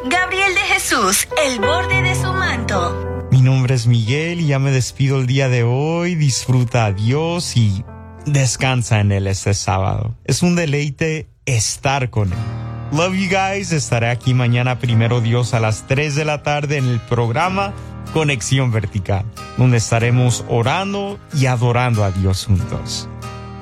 Gabriel de Jesús, el borde de su manto. Mi nombre es Miguel y ya me despido el día de hoy. Disfruta a Dios y descansa en Él este sábado. Es un deleite estar con Él. Love you guys. Estaré aquí mañana, primero Dios, a las 3 de la tarde en el programa Conexión Vertical, donde estaremos orando y adorando a Dios juntos.